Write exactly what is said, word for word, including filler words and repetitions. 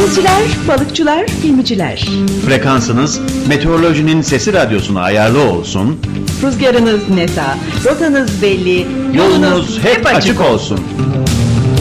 Denizciler, balıkçılar, gemiciler. Frekansınız meteorolojinin sesi radyosuna ayarlı olsun. Rüzgarınız nesa, rotanız belli, Yolunuz hep açık olsun.